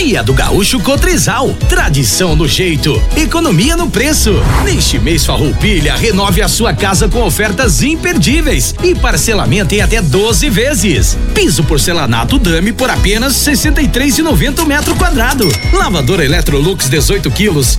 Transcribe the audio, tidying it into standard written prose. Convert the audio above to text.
Dia do Gaúcho Cotrizal, tradição no jeito, economia no preço. Neste mês Farroupilha, renove a sua casa com ofertas imperdíveis e parcelamento em até 12 vezes. Piso porcelanato Dame por apenas R$ 63,90 o metro quadrado. Lavadora Electrolux 18 quilos,